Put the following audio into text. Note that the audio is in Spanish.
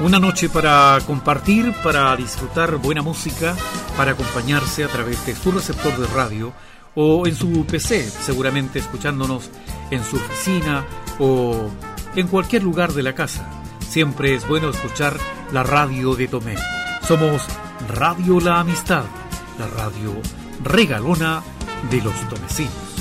Una noche para compartir, para disfrutar buena música, para acompañarse a través de su receptor de radio o en su PC, seguramente escuchándonos en su oficina o en cualquier lugar de la casa. Siempre es bueno escuchar la radio de Tomé. Somos Radio La Amistad, la radio regalona de los tomecinos.